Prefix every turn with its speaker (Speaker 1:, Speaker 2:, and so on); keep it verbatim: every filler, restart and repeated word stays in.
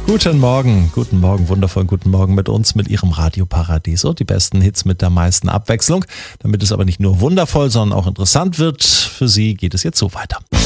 Speaker 1: Guten Morgen, guten Morgen, wundervollen guten Morgen mit uns, mit Ihrem Radioparadies. Die besten Hits mit der meisten Abwechslung. Damit es aber nicht nur wundervoll, sondern auch interessant wird, für Sie geht es jetzt so weiter.